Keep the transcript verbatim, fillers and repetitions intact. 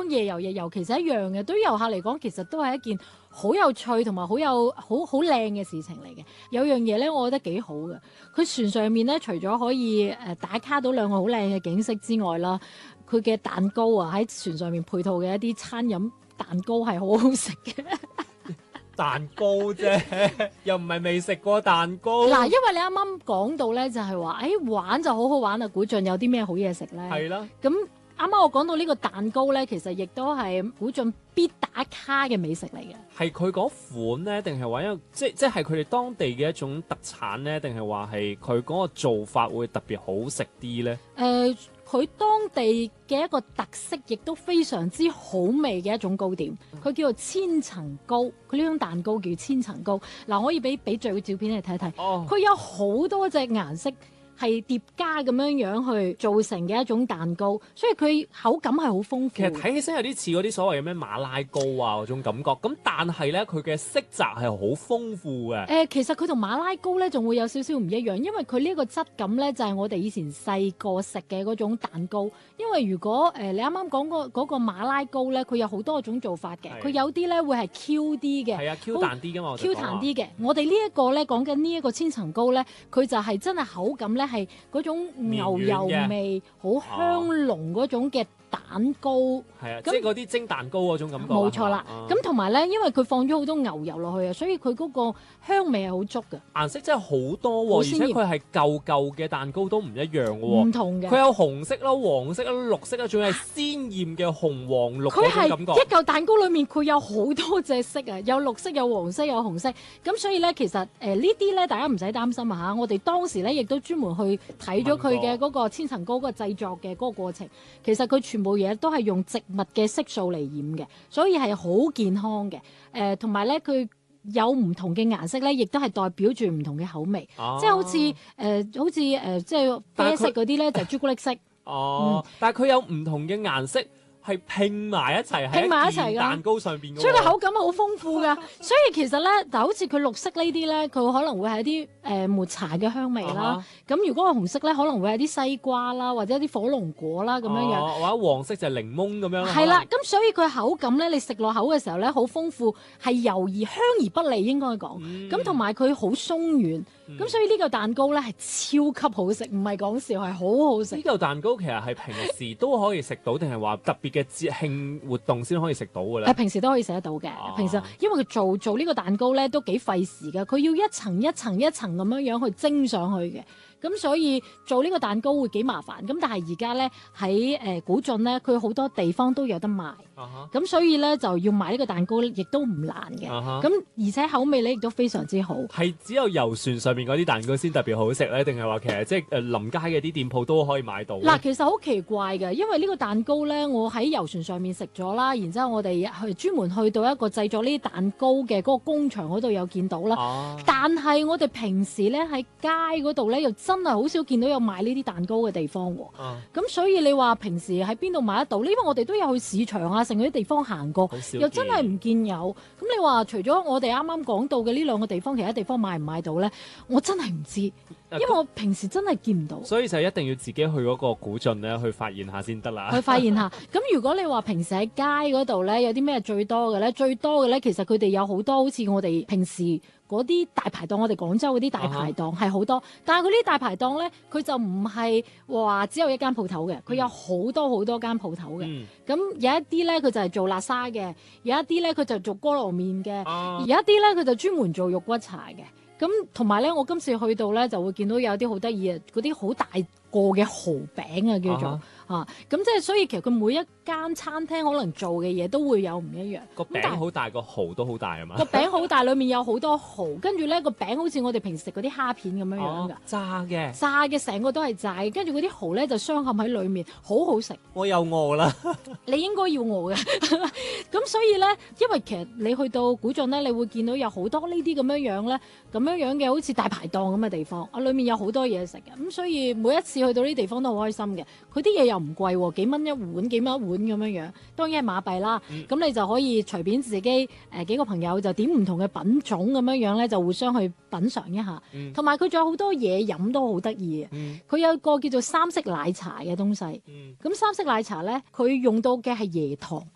講夜遊夜遊其實一樣嘅，對於遊客嚟講其實都係一件好有趣同埋好有好好靚嘅事情嚟嘅。有樣嘢咧，我覺得幾好嘅。佢船上面咧，除咗可以誒打卡到兩個好靚嘅景色之外啦，佢嘅蛋糕啊，喺船上面配套嘅一啲餐飲蛋糕係好好食嘅。 蛋糕啫，又唔係未食過蛋糕。 嗱，因為你啱啱講到咧，就係話，誒玩就好好玩啊！古晉有啲咩好嘢食咧？ 係啦。 咁啱啱我講到呢個蛋糕咧，其實亦都係古晉必打卡嘅美食嚟嘅。 係佢嗰款咧，定係話因為即即係佢哋當地嘅一種特產咧，定係話係佢嗰個做法會特別好食啲咧？誒、 呃。佢當地嘅一個特色，亦都非常之好味嘅一種糕點，佢叫做千層糕。佢呢種蛋糕叫千層糕。嗱，可以俾俾最嘅照片你睇睇。哦，佢有好多隻顏色係疊加咁樣樣去做成嘅一種蛋糕，所以佢口感係好豐富。 其實睇起身有啲似嗰啲所謂嘅咩馬拉糕啊嗰種感覺，咁但係咧佢嘅色澤係好豐富嘅。誒、 呃，其實佢同馬拉糕咧仲會有少少唔一樣，因為佢呢個質感咧就係、是、我哋以前細個食嘅嗰種蛋糕。因為如果誒、呃、你啱啱講過嗰個馬拉糕咧，佢有好多種做法嘅，佢有啲咧會係 Q 啲嘅， 係啊 Q 彈啲㗎嘛 ，Q 彈啲嘅。我哋呢一個咧講緊呢一個千層糕咧，佢就係真係口感咧係嗰種牛油味，好香濃嗰種嘅蛋糕。 係啊，即係嗰啲蒸蛋糕嗰種感覺。 冇錯啦。咁同埋咧，因為佢放咗好多牛油落去啊，所以佢嗰個香味係好足嘅。 顏色真係好多喎，而且佢係舊舊嘅蛋糕都唔一樣嘅喎。 唔同嘅。 佢有紅色啦、黃色啦、綠色啦，仲係鮮豔嘅紅黃綠嗰種感覺。 佢係一嚿蛋糕裡面佢有好多隻色啊，有綠色、有黃色、有紅色。咁所以咧，其實誒、呃、呢啲咧，大家唔使擔心啊嚇。我哋當時咧亦都專門去睇咗佢嘅嗰個千層糕嗰個製作嘅嗰個過程。其實佢全部嘢都係用植物嘅色素嚟染嘅，所以係好健康嘅。誒同埋咧，佢有唔同嘅顏色咧，亦都係代表住唔同嘅口味。啊、即係好似誒、呃，好似誒、呃，即係啡色嗰啲咧，就係朱古力色。 哦，嗯、但係佢有唔同嘅顏色。係拼埋一齊喺一件蛋糕上邊， 所以個口感好豐富㗎。所以其實咧，就好似佢綠色呢啲咧，佢可能會係一啲誒抹茶嘅香味啦。咁、uh huh. 如果係紅色咧，可能會係啲西瓜啦，或者一啲火龍果啦咁樣樣。 Uh huh. 或者黃色就係檸檬咁樣。 係啦，咁所以佢口感咧，你食落口嘅時候咧，好豐富，係油而香而不膩應該講。咁同埋佢好鬆軟。咁、嗯、所以呢個蛋糕咧係超級好食，唔係講笑，係好好食。 呢個蛋糕其實係平時都可以食到，定係話特別嘅節慶活動先可以食到嘅咧？ 誒，平時都可以食得到嘅。啊、平時因為佢做做呢個蛋糕咧都幾費時㗎，佢要一層一層一層咁樣樣去蒸上去嘅。咁所以做呢個蛋糕會幾麻煩。咁但係而家咧喺誒古晉咧，佢好多地方都有得賣。咁、uh huh. 所以咧就要買呢個蛋糕亦都唔難嘅。咁、uh huh. 而且口味咧亦都非常之好。 係只有遊船上面嗰啲蛋糕先特別好食咧，定係話其實即係誒臨街嘅啲店鋪都可以買到？嗱， 其實好奇怪嘅，因為呢個蛋糕咧，我喺遊船上面食咗啦，然之後我哋去專門去到一個製作呢啲蛋糕嘅嗰個工場嗰度有見到啦。Uh huh. 但係我哋平時咧喺街嗰度咧又真係好少見到有賣呢啲蛋糕嘅地方喎。咁、uh huh. 所以你話平時喺邊度買得到？因為我哋都有去市場啊，成嗰啲地方行過，又真係唔見有。咁你話除咗我哋啱啱講到嘅呢兩個地方，其他地方買唔買到咧？我真係唔知，因為我平時真係見唔到。 所以就一定要自己去嗰個古晉咧，去發現下先得啦。 去發現下。咁如果你話平時喺街嗰度咧，有啲咩最多嘅咧？最多嘅咧，其實佢哋有好多好似我哋平時嗰啲大排檔，我哋廣州嗰啲大排檔係好多。但係佢啲大排檔咧，佢就唔係話只有一間鋪頭嘅，佢有好多好多間鋪頭嘅。咁、嗯、有一啲咧，佢就係做辣沙嘅；有一啲咧，佢就做菠蘿麵嘅；啊、有一啲咧，佢就專門做肉骨茶嘅。咁同埋咧，我今次去到咧，就會見到有啲好得意啊，嗰啲好大個嘅蠔餅啊，叫做。啊啊，咁即係所以其實佢每一間餐廳可能做嘅嘢都會有唔一樣。 個餅好大，個蠔都好大啊嘛。 個餅好大，裡面有好多蠔，跟住咧個餅好似我哋平時食嗰啲蝦片咁樣樣㗎。 炸嘅。 炸嘅，成個都係炸嘅，跟住嗰啲蠔咧就鑲嵌喺裡面，好好食。 我又餓啦。 你應該要餓嘅。咁所以咧，因為其實你去到古晉咧，你會見到有好多呢啲咁樣樣咧，咁樣樣嘅好似大排檔咁嘅地方，啊裡面有好多嘢食嘅。咁所以每一次去到呢啲地方都好開心嘅。佢啲嘢又唔貴喎，幾蚊一碗，幾蚊一碗咁樣樣，當然係馬幣啦。咁、嗯、你就可以隨便自己誒、呃、幾個朋友就點唔同嘅品種咁樣樣咧，就互相去品嚐一下。同埋佢仲有好多嘢飲都好得意嘅。佢、嗯、有個叫做三色奶茶嘅東西。咁、嗯、三色奶茶咧，佢用到嘅係椰糖。